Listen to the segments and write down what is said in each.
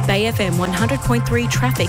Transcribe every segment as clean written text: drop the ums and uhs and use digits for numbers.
Bay FM 100.3 traffic.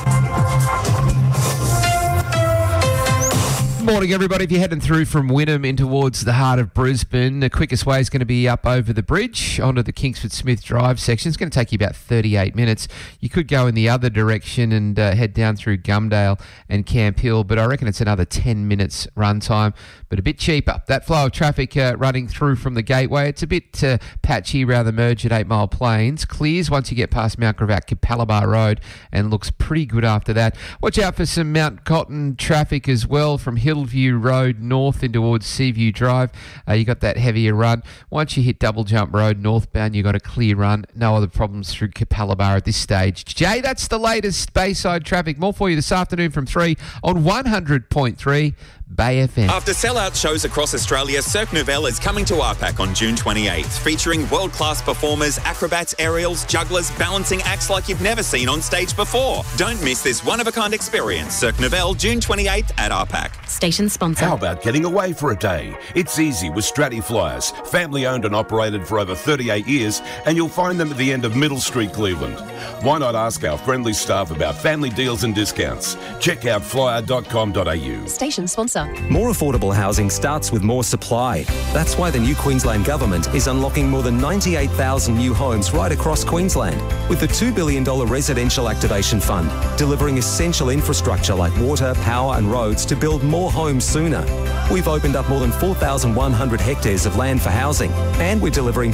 Morning, everybody. If you're heading through from Wynnum in towards the heart of Brisbane, the quickest way is going to be up over the bridge onto the Kingsford Smith Drive section. It's going to take you about 38 minutes. You could go in the other direction and head down through Gumdale and Camp Hill, but I reckon it's another 10 minutes run time, but a bit cheaper. That flow of traffic running through from the Gateway, it's a bit patchy around the merge at 8 Mile Plains. Clears once you get past Mount Gravatt, Capalaba Road, and looks pretty good after that. Watch out for some Mount Cotton traffic as well from Hillview Road north in towards Seaview Drive. You got that heavier run. Once you hit Double Jump Road northbound, you got a clear run. No other problems through Capalaba at this stage. Jay, that's the latest Bayside traffic. More for you this afternoon from 3 on 100.3 Bay FM. After sellout shows across Australia, Cirque Nouvelle is coming to RPAC on June 28th, featuring world-class performers, acrobats, aerials, jugglers, balancing acts like you've never seen on stage before. Don't miss this one-of-a-kind experience. Cirque Nouvelle, June 28th at RPAC. Station sponsor. How about getting away for a day? It's easy with Stratty Flyers, family-owned and operated for over 38 years, and you'll find them at the end of Middle Street, Cleveland. Why not ask our friendly staff about family deals and discounts? Check out flyer.com.au. Station sponsor. More affordable housing starts with more supply. That's why the new Queensland Government is unlocking more than 98,000 new homes right across Queensland, with the $2 billion Residential Activation Fund, delivering essential infrastructure like water, power and roads to build more homes sooner. We've opened up more than 4,100 hectares of land for housing, and we're delivering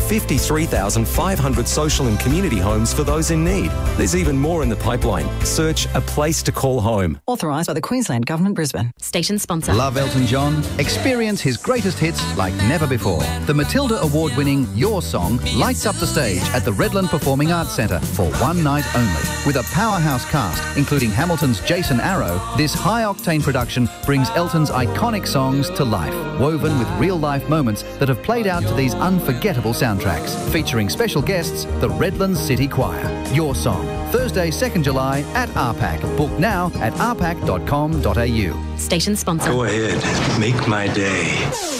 53,500 social and community homes for those in need. There's even more in the pipeline. Search A Place to Call Home. Authorised by the Queensland Government, Brisbane. Station sponsor. Love Elton John? Experience his greatest hits like never before. The Matilda Award-winning Your Song lights up the stage at the Redland Performing Arts Centre for one night only. With a powerhouse cast, including Hamilton's Jason Arrow, this high-octane production brings Elton's iconic songs to life, woven with real-life moments that have played out to these unforgettable soundtracks. Featuring special guests, the Redlands City Choir. Your Song, Thursday, 2nd July at RPAC. Book now at rpac.com.au. Station sponsor. Go ahead, make my day.